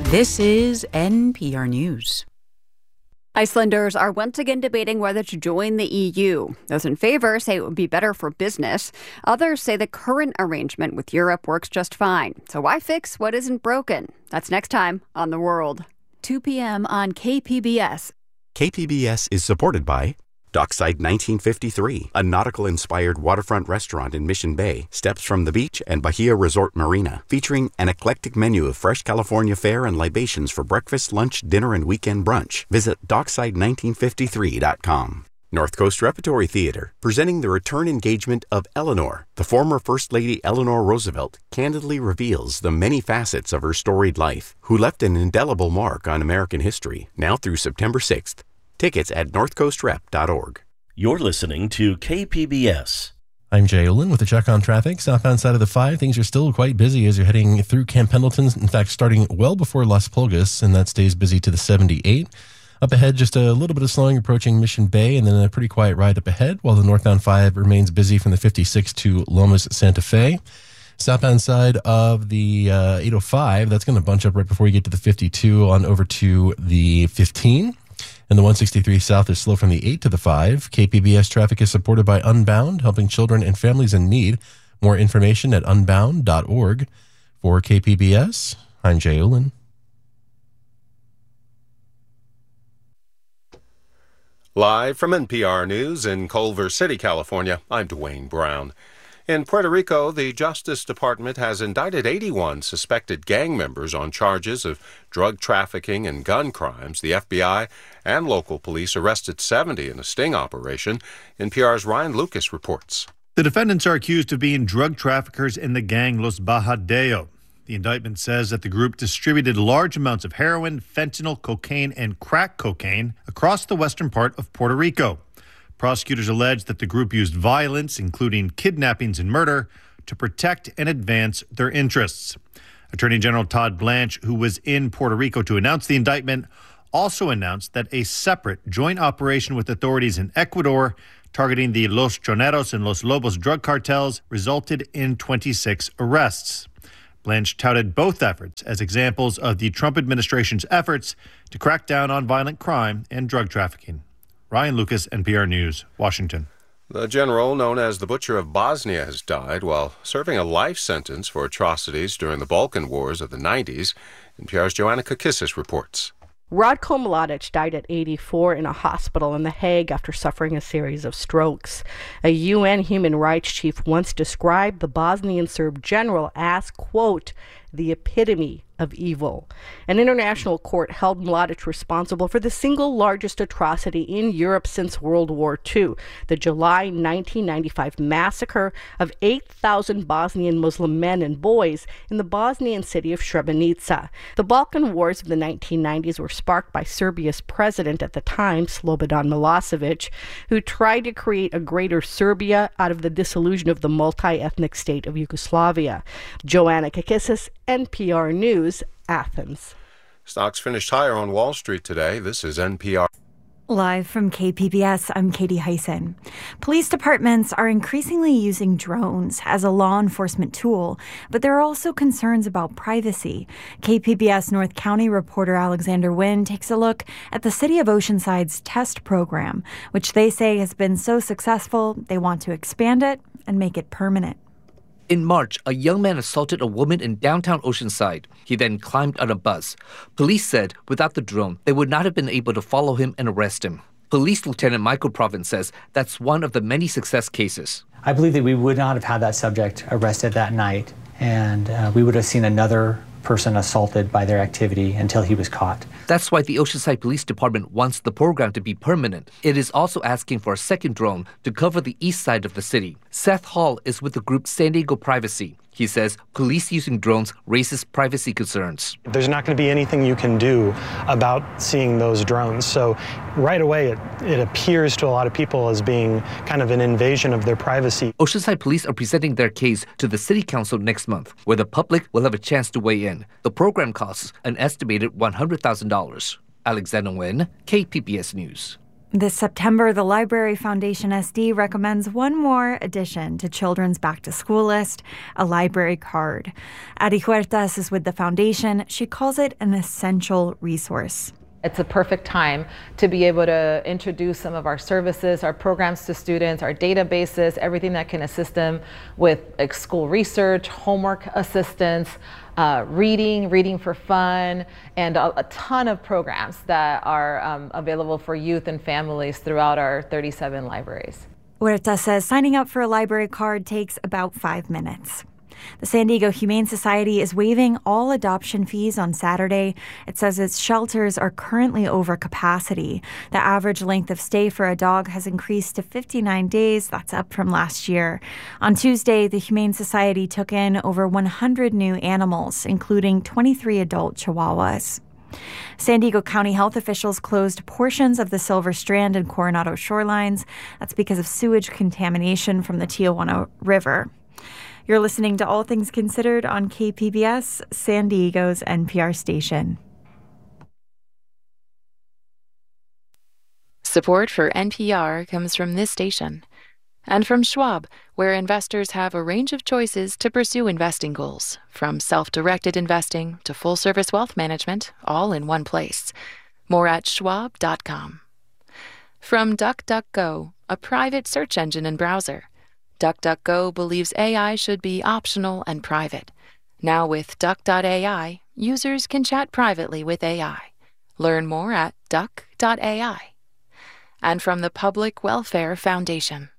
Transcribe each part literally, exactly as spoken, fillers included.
This is N P R News. Icelanders are once again debating whether to join the E U. Those in favor say it would be better for business. Others say the current arrangement with Europe works just fine. So why fix what isn't broken? That's next time on The World. two p.m. on K P B S. K P B S is supported by Dockside nineteen fifty-three, a nautical-inspired waterfront restaurant in Mission Bay, steps from the beach and Bahia Resort Marina, featuring an eclectic menu of fresh California fare and libations for breakfast, lunch, dinner, and weekend brunch. Visit dockside nineteen fifty-three dot com. North Coast Repertory Theater, presenting the return engagement of Eleanor. The former First Lady Eleanor Roosevelt candidly reveals the many facets of her storied life, who left an indelible mark on American history, now through September sixth. Tickets at north coast rep dot org. You're listening to K P B S. I'm Jay Olin with a check on traffic. Southbound side of the five, things are still quite busy as you're heading through Camp Pendleton. In fact, starting well before Las Pulgas, and that stays busy to the seventy-eight. Up ahead, just a little bit of slowing approaching Mission Bay, and then a pretty quiet ride up ahead, while the northbound five remains busy from the fifty-six to Lomas Santa Fe. Southbound side of the uh, eight oh five, that's going to bunch up right before you get to the fifty-two on over to the fifteen. And the one sixty-three South is slow from the eight to the five. K P B S traffic is supported by Unbound, helping children and families in need. More information at unbound dot org. For K P B S, I'm Jay Olin. Live from N P R News in Culver City, California, I'm Dwayne Brown. In Puerto Rico, the Justice Department has indicted eighty-one suspected gang members on charges of drug trafficking and gun crimes. The F B I and local police arrested seventy in a sting operation. N P R's Ryan Lucas reports. The defendants are accused of being drug traffickers in the gang Los Bajadeo. The indictment says that the group distributed large amounts of heroin, fentanyl, cocaine, and crack cocaine across the western part of Puerto Rico. Prosecutors allege that the group used violence, including kidnappings and murder, to protect and advance their interests. Attorney General Todd Blanche, who was in Puerto Rico to announce the indictment, also announced that a separate joint operation with authorities in Ecuador targeting the Los Choneros and Los Lobos drug cartels resulted in twenty-six arrests. Blanche touted both efforts as examples of the Trump administration's efforts to crack down on violent crime and drug trafficking. Ryan Lucas, N P R News, Washington. The general known as the Butcher of Bosnia has died while serving a life sentence for atrocities during the Balkan Wars of the nineties. N P R's Joanna Kakissis reports. Ratko Mladic died at eighty-four in a hospital in The Hague after suffering a series of strokes. A U N human rights chief once described the Bosnian Serb general as, quote, the epitome of evil. An international court held Mladic responsible for the single largest atrocity in Europe since World War Two, the July nineteen ninety-five massacre of eight thousand Bosnian Muslim men and boys in the Bosnian city of Srebrenica. The Balkan Wars of the nineteen nineties were sparked by Serbia's president at the time, Slobodan Milosevic, who tried to create a greater Serbia out of the dissolution of the multi-ethnic state of Yugoslavia. Joanna Kakissis, N P R News, Athens. Stocks finished higher on Wall Street today. This is N P R. Live from K P B S, I'm Katie Hyson. Police departments are increasingly using drones as a law enforcement tool, but there are also concerns about privacy. K P B S North County reporter Alexander Wynn takes a look at the City of Oceanside's test program, which they say has been so successful they want to expand it and make it permanent. In March, a young man assaulted a woman in downtown Oceanside. He then climbed on a bus. Police said without the drone, they would not have been able to follow him and arrest him. Police Lieutenant Michael Provence says that's one of the many success cases. I believe that we would not have had that subject arrested that night, and uh, we would have seen another person assaulted by their activity until he was caught. That's why the Oceanside Police Department wants the program to be permanent. It is also asking for a second drone to cover the east side of the city. Seth Hall is with the group San Diego Privacy. He says police using drones raises privacy concerns. There's not going to be anything you can do about seeing those drones. So right away, it, it appears to a lot of people as being kind of an invasion of their privacy. Oceanside Police are presenting their case to the City Council next month, where the public will have a chance to weigh in. The program costs an estimated one hundred thousand dollars. Alexander Nguyen, K P B S News. This September, the Library Foundation S D recommends one more addition to children's back-to-school list, a library card. Adi Huertas is with the foundation. She calls it an essential resource. It's a perfect time to be able to introduce some of our services, our programs to students, our databases, everything that can assist them with like, school research, homework assistance, uh, reading, reading for fun, and a, a ton of programs that are um, available for youth and families throughout our thirty-seven libraries. Huerta says signing up for a library card takes about five minutes. The San Diego Humane Society is waiving all adoption fees on Saturday. It says its shelters are currently over capacity. The average length of stay for a dog has increased to fifty-nine days. That's up from last year. On Tuesday, the Humane Society took in over one hundred new animals, including twenty-three adult Chihuahuas. San Diego County health officials closed portions of the Silver Strand and Coronado shorelines. That's because of sewage contamination from the Tijuana River. You're listening to All Things Considered on K P B S, San Diego's N P R station. Support for N P R comes from this station and from Schwab, where investors have a range of choices to pursue investing goals, from self-directed investing to full-service wealth management, all in one place. More at schwab dot com. From DuckDuckGo, a private search engine and browser. DuckDuckGo believes A I should be optional and private. Now with Duck dot A I, users can chat privately with A I. Learn more at duck dot A I. And from the Public Welfare Foundation.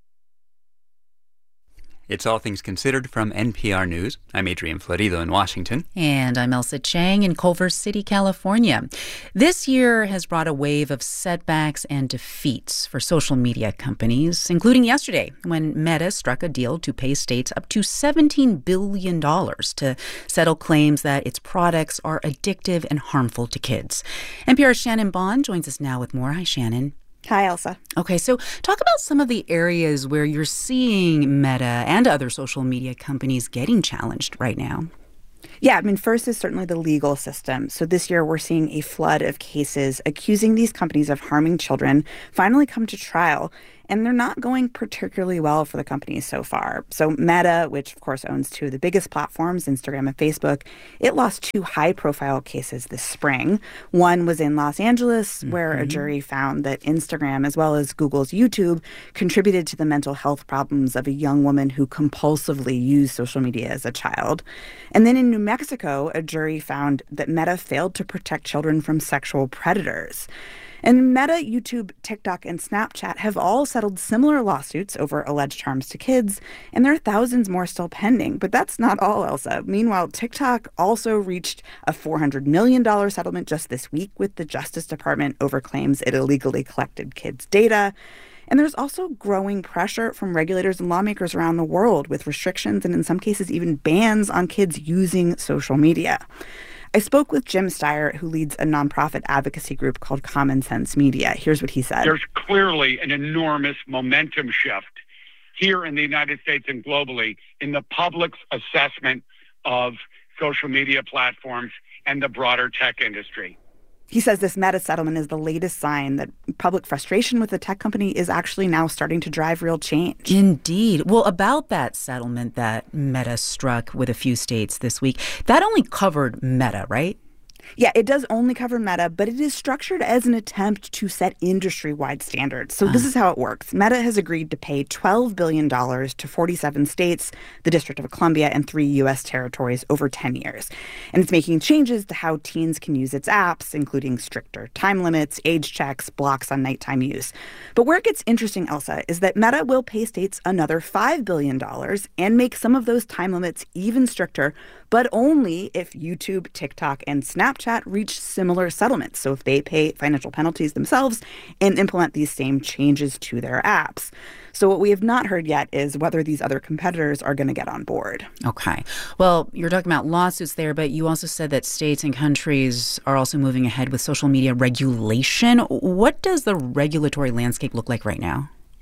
It's All Things Considered from N P R News. I'm Adrian Florido in Washington. And I'm Elsa Chang in Culver City, California. This year has brought a wave of setbacks and defeats for social media companies, including yesterday when Meta struck a deal to pay states up to seventeen billion dollars to settle claims that its products are addictive and harmful to kids. N P R's Shannon Bond joins us now with more. Hi, Shannon. Hi, Elsa. Okay, so talk about some of the areas where you're seeing Meta and other social media companies getting challenged right now. Yeah, I mean, first is certainly the legal system. So this year we're seeing a flood of cases accusing these companies of harming children finally come to trial. And they're not going particularly well for the companies so far. So Meta, which of course owns two of the biggest platforms, Instagram and Facebook, it lost two high-profile cases this spring. One was in Los Angeles, mm-hmm. where a jury found that Instagram, as well as Google's YouTube, contributed to the mental health problems of a young woman who compulsively used social media as a child. And then in New Mexico, a jury found that Meta failed to protect children from sexual predators. And Meta, YouTube, TikTok, and Snapchat have all settled similar lawsuits over alleged harms to kids, and there are thousands more still pending. But that's not all, Elsa. Meanwhile, TikTok also reached a four hundred million dollars settlement just this week with the Justice Department over claims it illegally collected kids' data. And there's also growing pressure from regulators and lawmakers around the world with restrictions and in some cases even bans on kids using social media. I spoke with Jim Steyer, who leads a nonprofit advocacy group called Common Sense Media. Here's what he said. There's clearly an enormous momentum shift here in the United States and globally in the public's assessment of social media platforms and the broader tech industry. He says this Meta settlement is the latest sign that public frustration with the tech company is actually now starting to drive real change. Indeed. Well, about that settlement that Meta struck with a few states this week, that only covered Meta, right? Yeah, it does only cover Meta, but it is structured as an attempt to set industry-wide standards. So uh. this is how it works. Meta has agreed to pay twelve billion dollars to forty-seven states, the District of Columbia, and three U S territories over ten years. And it's making changes to how teens can use its apps, including stricter time limits, age checks, blocks on nighttime use. But where it gets interesting, Elsa, is that Meta will pay states another five billion dollars and make some of those time limits even stricter, but only if YouTube, TikTok, and Snapchat reach similar settlements. So if they pay financial penalties themselves and implement these same changes to their apps. So what we have not heard yet is whether these other competitors are going to get on board. Okay. Well, you're talking about lawsuits there, but you also said that states and countries are also moving ahead with social media regulation. What does the regulatory landscape look like right now?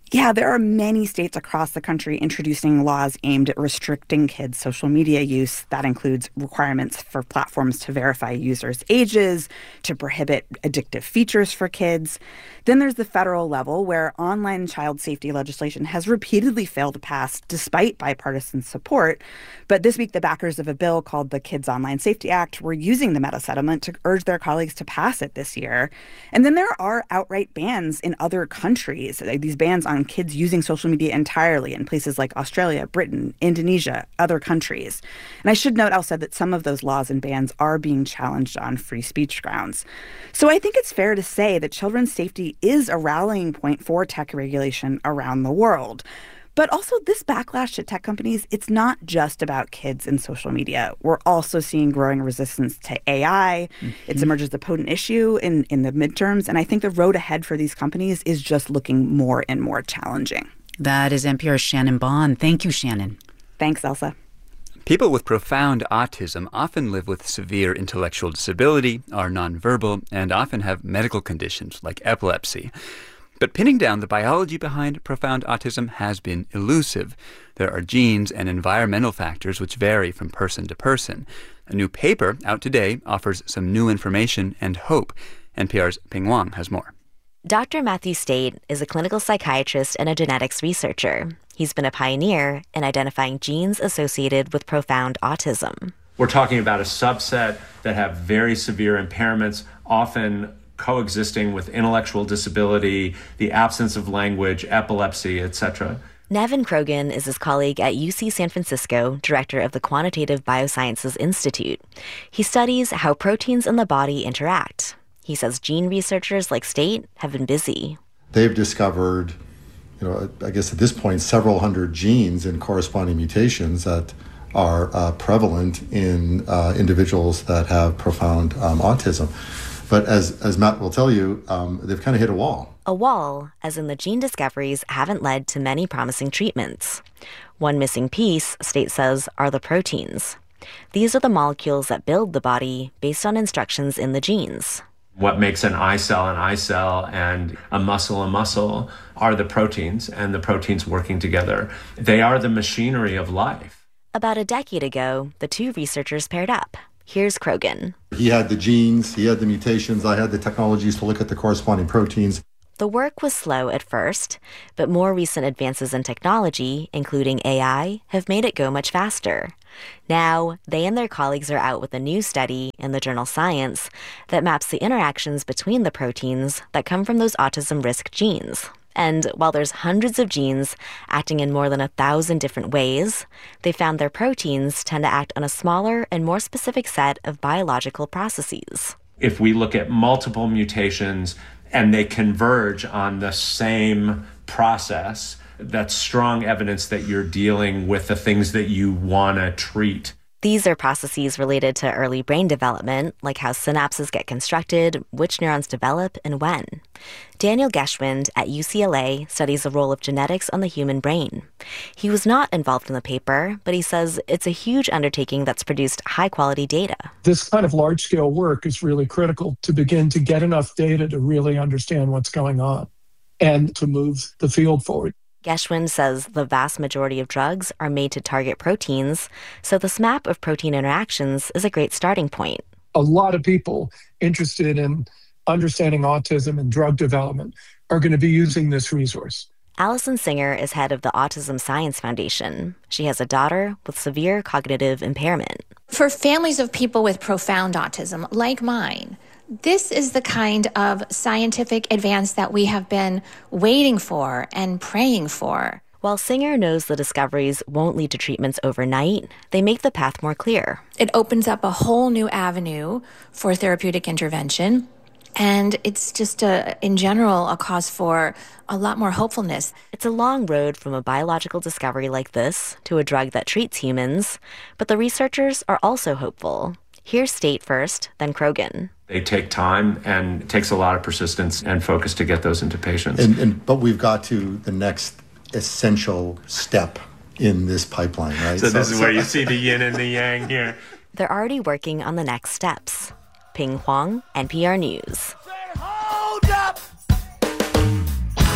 Yeah, there are many states across the country introducing laws aimed at restricting kids' social media use. That includes requirements for platforms to verify users' ages, to prohibit addictive features for kids. Then there's the federal level, where online child safety legislation has repeatedly failed to pass despite bipartisan support. But this week, the backers of a bill called the Kids Online Safety Act were using the Meta settlement to urge their colleagues to pass it this year. And then there are outright bans in other countries. These bans on kids using social media entirely in places like Australia, Britain, Indonesia, other countries. And I should note, Elsa, that some of those laws and bans are being challenged on free speech grounds. So I think it's fair to say that children's safety is a rallying point for tech regulation around the world. But also, this backlash to tech companies, it's not just about kids and social media. We're also seeing growing resistance to A I. Mm-hmm. It's emerged as a potent issue in, in the midterms. And I think the road ahead for these companies is just looking more and more challenging. That is N P R's Shannon Bond. Thank you, Shannon. Thanks, Elsa. People with profound autism often live with severe intellectual disability, are nonverbal, and often have medical conditions like epilepsy. But pinning down the biology behind profound autism has been elusive. There are genes and environmental factors which vary from person to person. A new paper out today offers some new information and hope. N P R's Ping Wang has more. Doctor Matthew State is a clinical psychiatrist and a genetics researcher. He's been a pioneer in identifying genes associated with profound autism. We're talking about a subset that have very severe impairments, often coexisting with intellectual disability, the absence of language, epilepsy, et cetera. Nevin Krogan is his colleague at U C San Francisco, director of the Quantitative Biosciences Institute. He studies how proteins in the body interact. He says gene researchers like State have been busy. They've discovered, you know, I guess at this point, several hundred genes and corresponding mutations that are uh, prevalent in uh, individuals that have profound um, autism. But as as Matt will tell you, um, they've kind of hit a wall. A wall, as in the gene discoveries haven't led to many promising treatments. One missing piece, State says, are the proteins. These are the molecules that build the body based on instructions in the genes. What makes an eye cell an eye cell and a muscle a muscle are the proteins, and the proteins working together. They are the machinery of life. About a decade ago, the two researchers paired up. Here's Krogan. He had the genes, he had the mutations, I had the technologies to look at the corresponding proteins. The work was slow at first, but more recent advances in technology, including A I, have made it go much faster. Now, they and their colleagues are out with a new study in the journal Science that maps the interactions between the proteins that come from those autism risk genes. And while there's hundreds of genes acting in more than a thousand different ways, they found their proteins tend to act on a smaller and more specific set of biological processes. If we look at multiple mutations and they converge on the same process, that's strong evidence that you're dealing with the things that you want to treat. These are processes related to early brain development, like how synapses get constructed, which neurons develop, and when. Daniel Geschwind at U C L A studies the role of genetics on the human brain. He was not involved in the paper, but he says it's a huge undertaking that's produced high-quality data. This kind of large-scale work is really critical to begin to get enough data to really understand what's going on and to move the field forward. Geschwind says the vast majority of drugs are made to target proteins, so this map of protein interactions is a great starting point. A lot of people interested in understanding autism and drug development are going to be using this resource. Allison Singer is head of the Autism Science Foundation. She has a daughter with severe cognitive impairment. For families of people with profound autism, like mine, this is the kind of scientific advance that we have been waiting for and praying for. While Singer knows the discoveries won't lead to treatments overnight, they make the path more clear. It opens up a whole new avenue for therapeutic intervention, and it's just, a, in general, a cause for a lot more hopefulness. It's a long road from a biological discovery like this to a drug that treats humans, but the researchers are also hopeful. Here's State first, then Krogan. They take time, and it takes a lot of persistence and focus to get those into patients. And, and, but we've got to the next essential step in this pipeline, right? So, so this is so, where you see the yin and the yang here. They're already working on the next steps. Ping Huang, N P R News. Hold up!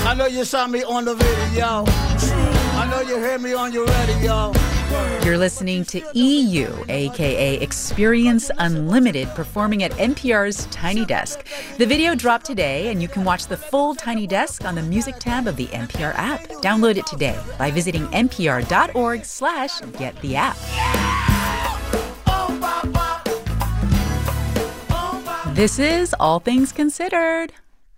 I know you saw me on the video. I know you heard me on your radio. You're listening to E U, aka Experience Unlimited, performing at N P R's Tiny Desk. The video dropped today, and you can watch the full Tiny Desk on the music tab of the N P R app. Download it today by visiting npr.org slash get the app. This is All Things Considered.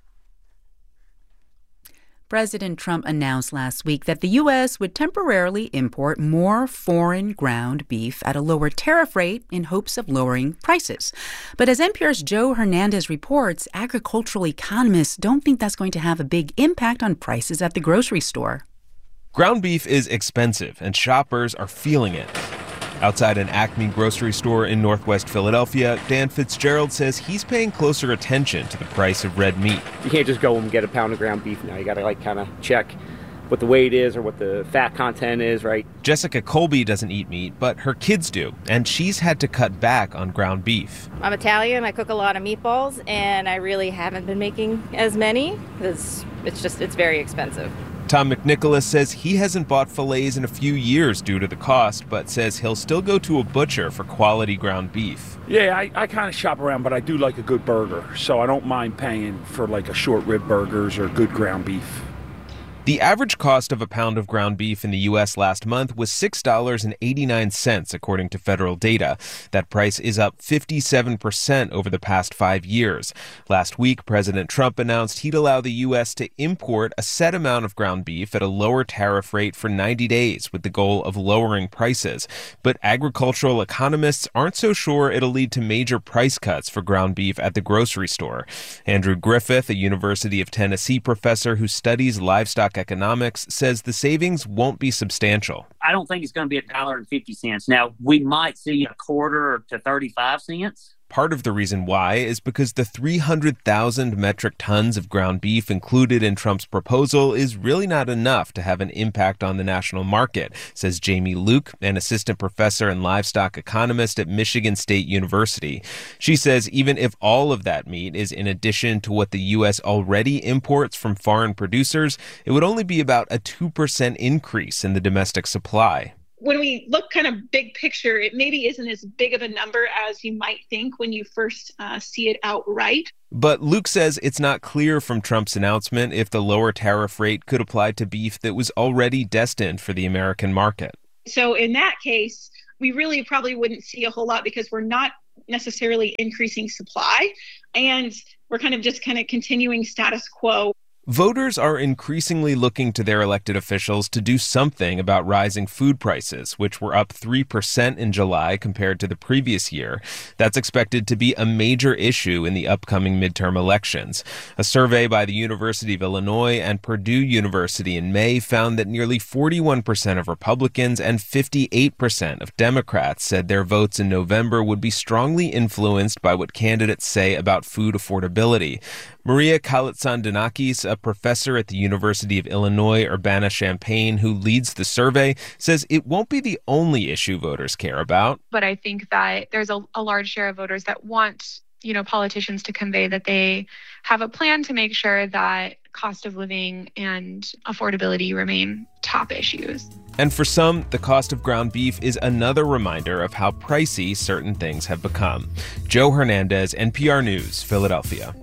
President Trump announced last week that the U S would temporarily import more foreign ground beef at a lower tariff rate in hopes of lowering prices. But as N P R's Joe Hernandez reports, agricultural economists don't think that's going to have a big impact on prices at the grocery store. Ground beef is expensive, and shoppers are feeling it. Outside an Acme grocery store in Northwest Philadelphia, Dan Fitzgerald says he's paying closer attention to the price of red meat. You can't just go and get a pound of ground beef now. You got to like kind of check what the weight is or what the fat content is, right? Jessica Colby doesn't eat meat, but her kids do, and she's had to cut back on ground beef. I'm Italian. I cook a lot of meatballs, and I really haven't been making as many because it's just, it's very expensive. Tom McNicholas says he hasn't bought fillets in a few years due to the cost, but says he'll still go to a butcher for quality ground beef. Yeah, I, I kind of shop around, but I do like a good burger, so I don't mind paying for like a short rib burgers or good ground beef. The average cost of a pound of ground beef in the U S last month was six dollars and eighty-nine cents, according to federal data. That price is up fifty-seven percent over the past five years. Last week, President Trump announced he'd allow the U S to import a set amount of ground beef at a lower tariff rate for ninety days, with the goal of lowering prices. But agricultural economists aren't so sure it'll lead to major price cuts for ground beef at the grocery store. Andrew Griffith, a University of Tennessee professor who studies livestock economics, says the savings won't be substantial. I don't think it's going to be a dollar and fifty cents. Now, we might see a quarter to thirty-five cents. Part of the reason why is because the three hundred thousand metric tons of ground beef included in Trump's proposal is really not enough to have an impact on the national market, says Jamie Luke, an assistant professor and livestock economist at Michigan State University. She says even if all of that meat is in addition to what the U S already imports from foreign producers, it would only be about a two percent increase in the domestic supply. When we look kind of big picture, it maybe isn't as big of a number as you might think when you first uh, see it outright. But Luke says it's not clear from Trump's announcement if the lower tariff rate could apply to beef that was already destined for the American market. So in that case, we really probably wouldn't see a whole lot because we're not necessarily increasing supply, and we're kind of just kind of continuing status quo. Voters are increasingly looking to their elected officials to do something about rising food prices, which were up three percent in July compared to the previous year. That's expected to be a major issue in the upcoming midterm elections. A survey by the University of Illinois and Purdue University in May found that nearly forty-one percent of Republicans and fifty-eight percent of Democrats said their votes in November would be strongly influenced by what candidates say about food affordability. Maria Kalitsan-Danakis, a professor at the University of Illinois Urbana-Champaign who leads the survey, says it won't be the only issue voters care about. But I think that there's a, a large share of voters that want, you know, politicians to convey that they have a plan to make sure that cost of living and affordability remain top issues. And for some, the cost of ground beef is another reminder of how pricey certain things have become. Joe Hernandez, N P R News, Philadelphia.